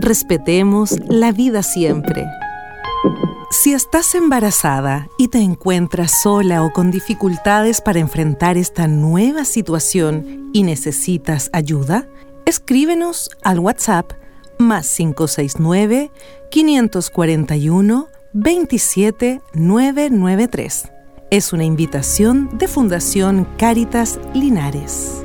Respetemos la vida siempre. Si estás embarazada y te encuentras sola o con dificultades para enfrentar esta nueva situación y necesitas ayuda, escríbenos al WhatsApp +569 541 27 993. Es una invitación de Fundación Cáritas Linares.